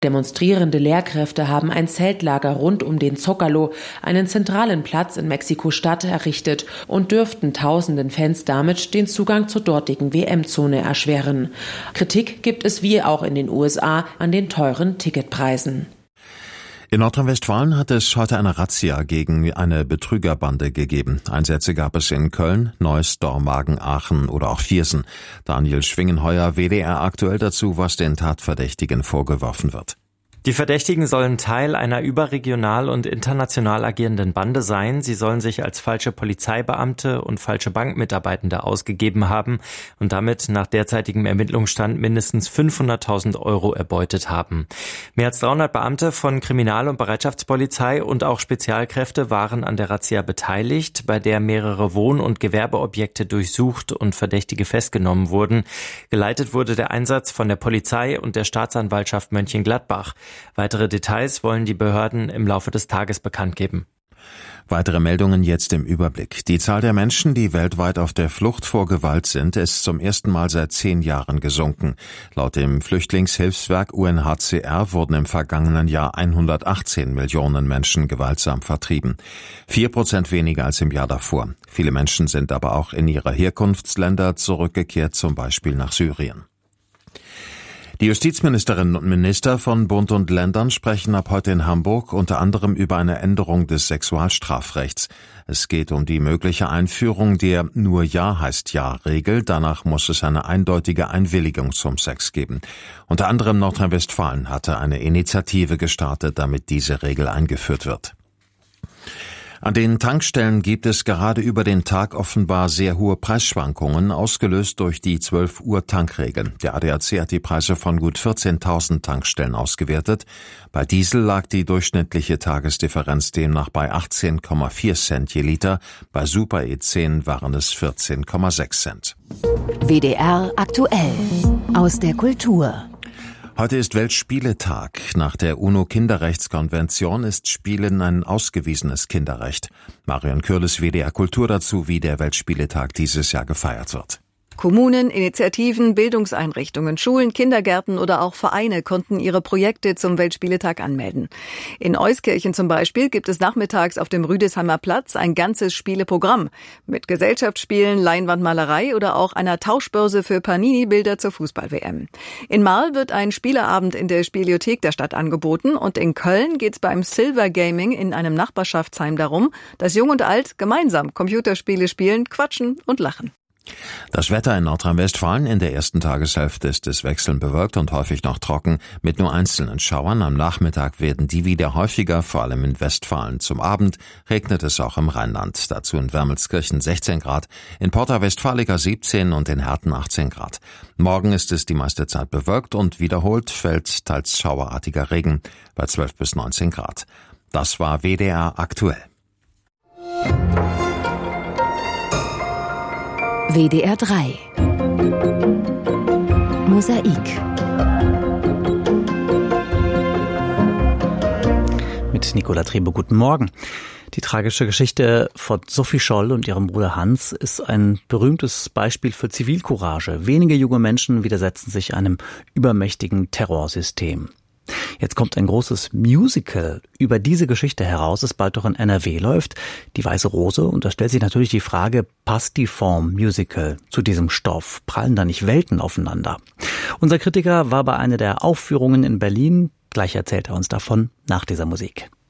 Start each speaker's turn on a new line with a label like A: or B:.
A: Demonstrierende Lehrkräfte haben ein Zeltlager rund um den Zócalo, einen zentralen Platz in Mexiko-Stadt, errichtet und dürften tausenden Fans damit den Zugang zur dortigen WM-Zone erschweren. Kritik gibt es wie auch in den USA an den teuren Ticketpreisen.
B: In Nordrhein-Westfalen hat es heute eine Razzia gegen eine Betrügerbande gegeben. Einsätze gab es in Köln, Neuss, Dormagen, Aachen oder auch Viersen. Daniel Schwingenheuer, WDR aktuell dazu, was den Tatverdächtigen vorgeworfen wird.
C: Die Verdächtigen sollen Teil einer überregional und international agierenden Bande sein. Sie sollen sich als falsche Polizeibeamte und falsche Bankmitarbeitende ausgegeben haben und damit nach derzeitigem Ermittlungsstand mindestens 500.000 € erbeutet haben. Mehr als 300 Beamte von Kriminal- und Bereitschaftspolizei und auch Spezialkräfte waren an der Razzia beteiligt, bei der mehrere Wohn- und Gewerbeobjekte durchsucht und Verdächtige festgenommen wurden. Geleitet wurde der Einsatz von der Polizei und der Staatsanwaltschaft Mönchengladbach. Weitere Details wollen die Behörden im Laufe des Tages bekannt geben.
B: Weitere Meldungen jetzt im Überblick. Die Zahl der Menschen, die weltweit auf der Flucht vor Gewalt sind, ist zum ersten Mal seit 10 Jahren gesunken. Laut dem Flüchtlingshilfswerk UNHCR wurden im vergangenen Jahr 118 Millionen Menschen gewaltsam vertrieben. 4% weniger als im Jahr davor. Viele Menschen sind aber auch in ihre Herkunftsländer zurückgekehrt, zum Beispiel nach Syrien. Die Justizministerinnen und Minister von Bund und Ländern sprechen ab heute in Hamburg unter anderem über eine Änderung des Sexualstrafrechts. Es geht um die mögliche Einführung der Nur Ja heißt Ja-Regel. Danach muss es eine eindeutige Einwilligung zum Sex geben. Unter anderem Nordrhein-Westfalen hatte eine Initiative gestartet, damit diese Regel eingeführt wird. An den Tankstellen gibt es gerade über den Tag offenbar sehr hohe Preisschwankungen, ausgelöst durch die 12-Uhr-Tankregel. Der ADAC hat die Preise von gut 14.000 Tankstellen ausgewertet. Bei Diesel lag die durchschnittliche Tagesdifferenz demnach bei 18,4 Cent je Liter. Bei Super E10 waren es 14,6 Cent.
D: WDR aktuell aus der Kultur.
B: Heute ist Weltspieletag. Nach der UNO-Kinderrechtskonvention ist Spielen ein ausgewiesenes Kinderrecht. Marion Kürles, WDR Kultur dazu, wie der Weltspieletag dieses Jahr gefeiert wird.
E: Kommunen, Initiativen, Bildungseinrichtungen, Schulen, Kindergärten oder auch Vereine konnten ihre Projekte zum Weltspieletag anmelden. In Euskirchen zum Beispiel gibt es nachmittags auf dem Rüdesheimer Platz ein ganzes Spieleprogramm mit Gesellschaftsspielen, Leinwandmalerei oder auch einer Tauschbörse für Panini-Bilder zur Fußball-WM. In Marl wird ein Spieleabend in der Spielothek der Stadt angeboten und in Köln geht's beim Silver Gaming in einem Nachbarschaftsheim darum, dass Jung und Alt gemeinsam Computerspiele spielen, quatschen und lachen.
B: Das Wetter in Nordrhein-Westfalen: in der ersten Tageshälfte ist es wechselnd bewölkt und häufig noch trocken, mit nur einzelnen Schauern. Am Nachmittag werden die wieder häufiger, vor allem in Westfalen. Zum Abend regnet es auch im Rheinland. Dazu in Wermelskirchen 16 Grad, in Porta Westfalica 17 und in Herten 18 Grad. Morgen ist es die meiste Zeit bewölkt und wiederholt fällt teils schauerartiger Regen bei 12 bis 19 Grad. Das war WDR aktuell.
D: WDR 3 Mosaik
F: mit Nicola Trebe. Guten Morgen. Die tragische Geschichte von Sophie Scholl und ihrem Bruder Hans ist ein berühmtes Beispiel für Zivilcourage. Wenige junge Menschen widersetzen sich einem übermächtigen Terrorsystem. Jetzt kommt ein großes Musical über diese Geschichte heraus, das bald doch in NRW läuft, Die Weiße Rose. Und da stellt sich natürlich die Frage, passt die Form Musical zu diesem Stoff? Prallen da nicht Welten aufeinander? Unser Kritiker war bei einer der Aufführungen in Berlin. Gleich erzählt er uns davon nach dieser Musik.